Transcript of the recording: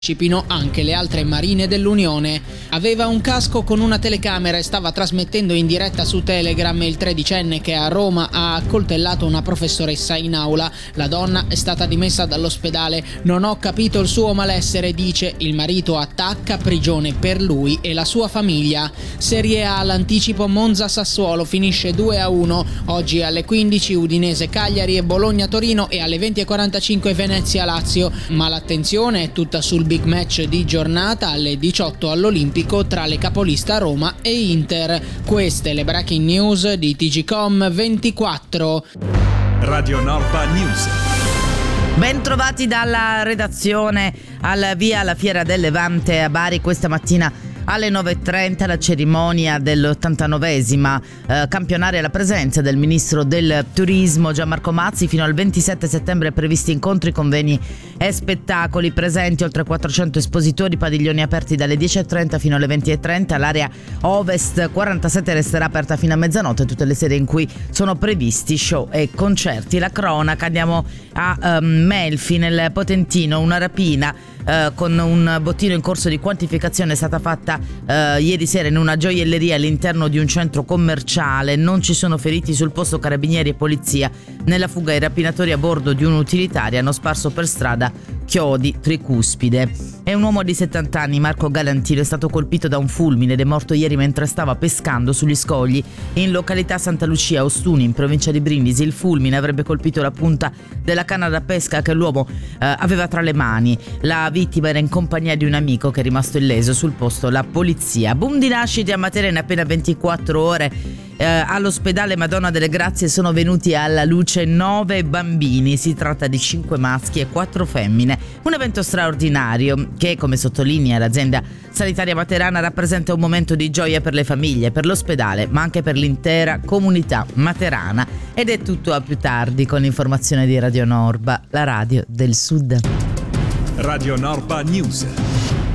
partecipino anche le altre marine dell'Unione. Aveva un casco con una telecamera e stava trasmettendo in diretta su Telegram il tredicenne che a Roma ha accoltellato una professoressa in aula. La donna è stata dimessa dall'ospedale. Non ho capito il suo malessere, dice. Il marito attacca, prigione per lui e la sua famiglia. Serie A, l'anticipo Monza-Sassuolo finisce 2-1. Oggi alle 15 Udinese-Cagliari e Bologna-Torino e alle 20:45 Venezia-Lazio. Ma l'attenzione è tutta sul big match di giornata alle 18 all'Olimpico tra le capolista Roma e Inter. Queste le breaking news di TGcom 24. Radio Norba News. Ben trovati dalla redazione. Al via la Fiera del Levante a Bari questa mattina alle 9:30 la cerimonia dell'89esima campionaria alla presenza del ministro del turismo Gianmarco Mazzi. Fino al 27 settembre previsti incontri, convegni e spettacoli. Presenti oltre 400 espositori, padiglioni aperti dalle 10:30 fino alle 20:30. L'area Ovest 47 resterà aperta fino a mezzanotte tutte le sere in cui sono previsti show e concerti. La cronaca, andiamo a Melfi nel Potentino. Una rapina con un bottino in corso di quantificazione è stata fatta ieri sera in una gioielleria all'interno di un centro commerciale. Non ci sono feriti sul posto. Carabinieri e polizia. Nella fuga i rapinatori a bordo di un'utilitaria hanno sparso per strada chiodi tricuspide. E un uomo di 70 anni, Marco Galantino, è stato colpito da un fulmine ed è morto ieri mentre stava pescando sugli scogli in località Santa Lucia Ostuni in provincia di Brindisi. Il fulmine avrebbe colpito la punta della canna da pesca che l'uomo aveva tra le mani. La vittima era in compagnia di un amico che è rimasto illeso. Sul posto la polizia. Boom di nascite a Matera in appena 24 ore. All'ospedale Madonna delle Grazie sono venuti alla luce 9 bambini. Si tratta di 5 maschi e 4 femmine. Un evento straordinario che, come sottolinea l'azienda sanitaria materana, rappresenta un momento di gioia per le famiglie, per l'ospedale, ma anche per l'intera comunità materana. Ed è tutto a più tardi con l'informazione di Radio Norba, la radio del Sud. Radio Norba News.